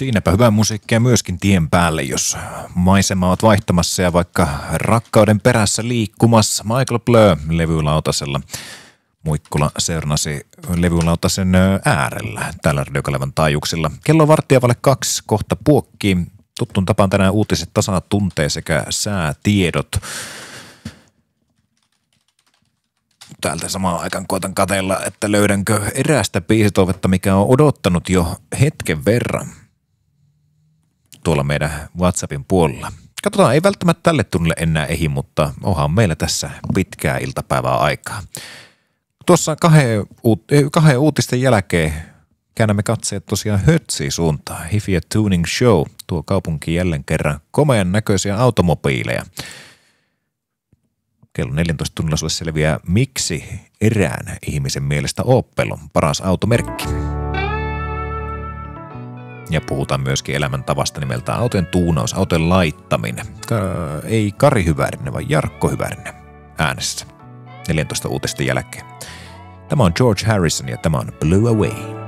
Siinäpä hyvää musiikkia myöskin tien päälle, jos maisema oot vaihtamassa ja vaikka rakkauden perässä liikkumassa. Michael Blur levylautasella. Muikkula seurnasi levylautasen äärellä täällä Radiokalevan taajuuksilla. Kello on 1:15, kohta puokkii. Tuttun tapaan tänään uutiset, tasatuntee sekä säätiedot. Täältä samaan aikaan koitan katsella, että löydänkö eräästä biisitoivetta, mikä on odottanut jo hetken verran tuolla meidän WhatsAppin puolella. Katsotaan, ei välttämättä tälle tunnille enää ehdi, mutta onhan meillä tässä pitkää iltapäivää aikaa. Tuossa kahden uutisten jälkeen käännämme katseet tosiaan Hötsiin suuntaan. Hifi Tuning Show tuo kaupunkiin jälleen kerran komean näköisiä automobiileja. Kello 14 tunnilla sulle selviää, miksi erään ihmisen mielestä Opel on paras automerkki. Ja puhutaan myöskin elämäntavasta nimeltään autojen tuunaus, autojen laittaminen. Ei Kari Hyvärinen, vaan Jarkko Hyvärinen äänessä 14 uutisten jälkeen. Tämä on George Harrison ja tämä on Blew Away.